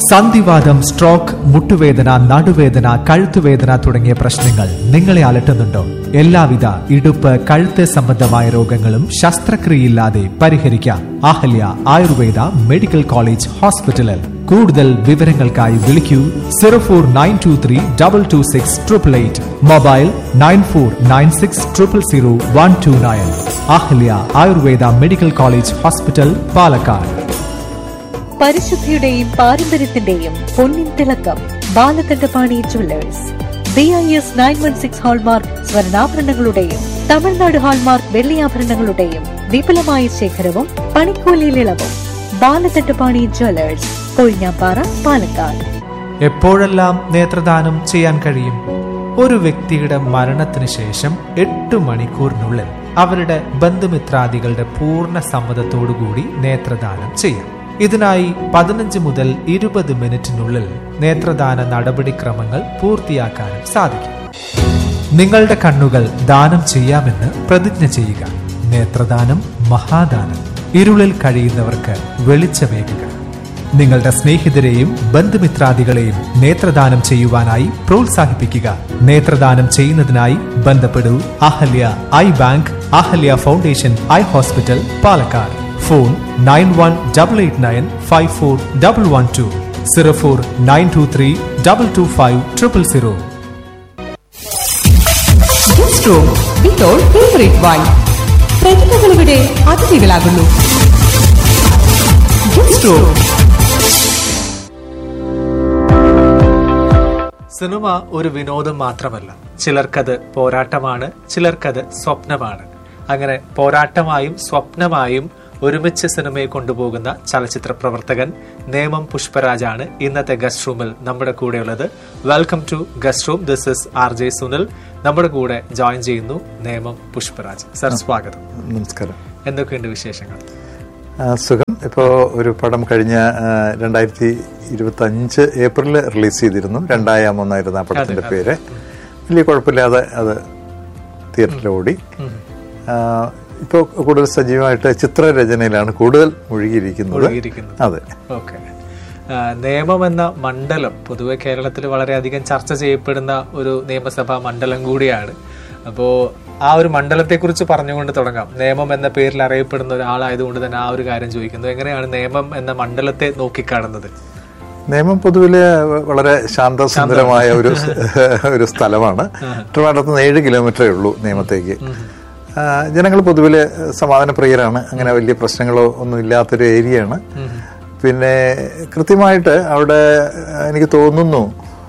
സന്ധിവാതം, stroke, മുട്ടുവേദന, നടുവേദന, കഴുത്തുവേദന തുടങ്ങിയ പ്രശ്നങ്ങൾ നിങ്ങളെ അലട്ടുന്നുണ്ടോ? എല്ലാവിധ ഇടുപ്പ്, കഴുത്ത് സംബന്ധമായ രോഗങ്ങളും ശസ്ത്രക്രിയയില്ലാതെ പരിഹരിക്കാം. അഹല്യ ആയുർവേദ മെഡിക്കൽ കോളേജ് ഹോസ്പിറ്റലിൽ. കൂടുതൽ വിവരങ്ങൾക്കായി വിളിക്കൂ 0492322688. Mobile 9496000129. Ahalya Ayurveda medical college hospital, Palakkad. പരിശുദ്ധിയുടെയും പാരമ്പര്യത്തിന്റെയും പൊന്നിൻ തിളക്കം Balakandapani jewellers. BIS 916 hallmark സ്വർണ്ണാഭരണങ്ങളുടെയും Tamil Nadu hallmark വെള്ളിയാഭരണങ്ങളുടെയും വിപുലമായ ശേഖരവും പണിക്കൂലിയിൽ ഇളവും. ബാലകണ്ഠപാണി ജുവല്ലേഴ്സ്, കൊഴിഞ്ഞാമ്പാറ, പാലക്കാട്. എപ്പോഴെല്ലാം നേത്രദാനം ചെയ്യാൻ കഴിയും? ഒരു വ്യക്തിയുടെ മരണത്തിന് ശേഷം 8 മണിക്കൂറിനുള്ളിൽ അവരുടെ ബന്ധുമിത്രാദികളുടെ പൂർണ്ണ സമ്മതത്തോടുകൂടി നേത്രദാനം ചെയ്യാം. ഇതിനായി 15 മുതൽ 20 മിനിറ്റിനുള്ളിൽ നേത്രദാന നടപടിക്രമങ്ങൾ പൂർത്തിയാക്കാനും സാധിക്കും. നിങ്ങളുടെ കണ്ണുകൾ ദാനം ചെയ്യാമെന്ന് പ്രതിജ്ഞ ചെയ്യുക. നേത്രദാനം മഹാദാനം. ഇരുളിൽ കഴിയുന്നവർക്ക് വെളിച്ചമേകുക. നിങ്ങളുടെ സ്നേഹിതരെയും ബന്ധുമിത്രാദികളെയും നേത്രദാനം ചെയ്യുവാനായി പ്രോത്സാഹിപ്പിക്കുക. നേത്രദാനം ചെയ്യുന്നതിനായി ബന്ധപ്പെടൂ Ahalya I bank, Ahalya foundation eye hospital, Palakkad. Phone 9188954112, 0492322500. പ്രതിഭകളിവിടെ അതിഥികളാകുന്നു. Cinema ഒരു വിനോദം മാത്രമല്ല. ചിലർക്കത് പോരാട്ടമാണ്, ചിലർക്കത് സ്വപ്നമാണ്. അങ്ങനെ പോരാട്ടമായും സ്വപ്നമായും ഒരുമിച്ച് സിനിമയെ കൊണ്ടുപോകുന്ന ചലച്ചിത്ര പ്രവർത്തകൻ നേമം പുഷ്പരാജാണ് ഇന്നത്തെ ഗസ്റ്റ് റൂമിൽ നമ്മുടെ കൂടെയുള്ളത്. Welcome to guest room. This is RJ Sunil. നമ്മുടെ കൂടെ ജോയിൻ ചെയ്യുന്നു നേമം പുഷ്പരാജ്. സർ, സ്വാഗതം. നമസ്കാരം. എന്തൊക്കെയുണ്ട് വിശേഷങ്ങൾ? സുഖം. ഇപ്പോൾ ഒരു പടം കഴിഞ്ഞ 2025 ഏപ്രിലിൽ റിലീസ് ചെയ്തിരുന്നു. 2 ഒന്നായിരുന്നു ആ പടത്തിന്റെ പേര്. വലിയ കുഴപ്പമില്ലാതെ അത് തിയേറ്ററിൽ ഓടി. ഇപ്പോൾ കൂടുതൽ സജീവമായിട്ട് ചിത്രരചനയിലാണ് കൂടുതൽ മുഴുകിയിരിക്കുന്നത്. അതെ. ഓക്കെ. നേമം എന്ന മണ്ഡലം പൊതുവെ കേരളത്തിൽ വളരെയധികം ചർച്ച ചെയ്യപ്പെടുന്ന ഒരു നിയമസഭാ മണ്ഡലം കൂടിയാണ്. അപ്പോൾ ആ ഒരു മണ്ഡലത്തെ കുറിച്ച് പറഞ്ഞുകൊണ്ട് തുടങ്ങാം. നേമം എന്ന പേരിൽ അറിയപ്പെടുന്ന ഒരാളായതുകൊണ്ട് തന്നെ ആ ഒരു കാര്യം ചോദിക്കുന്നു. എങ്ങനെയാണ് നേമം എന്ന മണ്ഡലത്തെ നോക്കിക്കാണുന്നത്? നേമം പൊതുവില് വളരെ ശാന്തസുന്ദരമായ ഒരു സ്ഥലമാണ്. ട്രിവാൻഡ്രത്ത് നിന്ന് 7 കിലോമീറ്ററേ ഉള്ളൂ നേമത്തേക്ക്. ജനങ്ങൾ പൊതുവില് സമാധാനപ്രിയരാണ്. അങ്ങനെ വലിയ പ്രശ്നങ്ങളോ ഒന്നും ഇല്ലാത്തൊരു ഏരിയയാണ്. പിന്നെ കൃത്യമായിട്ട് അവിടെ എനിക്ക് തോന്നുന്നു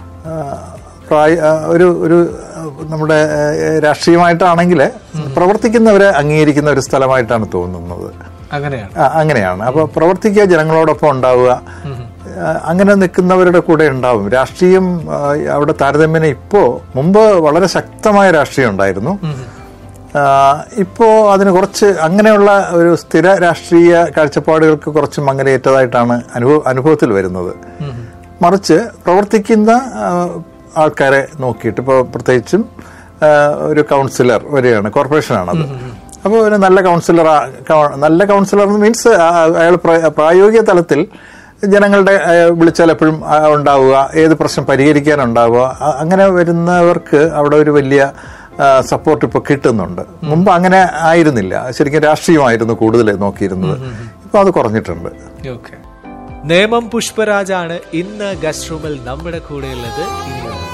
ഒരു നമ്മുടെ രാഷ്ട്രീയമായിട്ടാണെങ്കിൽ പ്രവർത്തിക്കുന്നവരെ അംഗീകരിക്കുന്ന ഒരു സ്ഥലമായിട്ടാണ് തോന്നുന്നത്. അങ്ങനെയാണ്. അപ്പൊ പ്രവർത്തിക്കുക, ജനങ്ങളോടൊപ്പം ഉണ്ടാവുക, അങ്ങനെ നിൽക്കുന്നവരുടെ കൂടെ ഉണ്ടാവും. രാഷ്ട്രീയം അവിടെ താരതമ്യേന മുമ്പ് വളരെ ശക്തമായ രാഷ്ട്രീയം ഉണ്ടായിരുന്നു. ഇപ്പോ അതിന് കുറച്ച് അങ്ങനെയുള്ള ഒരു സ്ഥിര രാഷ്ട്രീയ കാഴ്ചപ്പാടുകൾക്ക് കുറച്ച് മങ്ങലേറ്റതായിട്ടാണ് അനുഭവത്തിൽ വരുന്നത്. മറിച്ച് പ്രവർത്തിക്കുന്ന ആൾക്കാരെ നോക്കിയിട്ട്, ഇപ്പോൾ പ്രത്യേകിച്ചും ഒരു കൗൺസിലർ വരികയാണ്, കോർപ്പറേഷനാണത്. അപ്പോൾ ഒരു നല്ല കൗൺസിലർ മീൻസ് അയാൾ പ്രായോഗിക തലത്തിൽ ജനങ്ങളുടെ വിളിച്ചാൽ എപ്പോഴും ഉണ്ടാവുക, ഏത് പ്രശ്നം പരിഹരിക്കാനുണ്ടാവുക, അങ്ങനെ വരുന്നവർക്ക് അവിടെ ഒരു വലിയ സപ്പോർട്ട് ഇപ്പോൾ കിട്ടുന്നുണ്ട്. മുമ്പ് അങ്ങനെ ആയിരുന്നില്ല. ശരിക്കും രാഷ്ട്രീയമായിരുന്നു കൂടുതൽ നോക്കിയിരുന്നത്. ഇപ്പൊ അത് കുറഞ്ഞിട്ടുണ്ട്. നേമം പുഷ്പരാജാണ് ഇന്ന് ഗസ്റ്റ് റൂമിൽ നമ്മുടെ കൂടെയുള്ളത്.